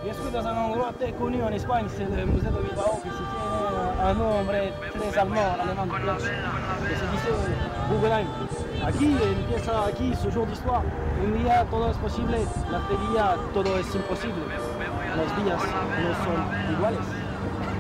Yo estoy dans un endroit très connu en Espagne, c'est le musée de Bilbao, qui se tiene un nombre très alemán, que se dice Guggenheim. Aquí empieza aquí su jour d'histoire. Un día todo es posible, la día todo es imposible. Los días no son iguales.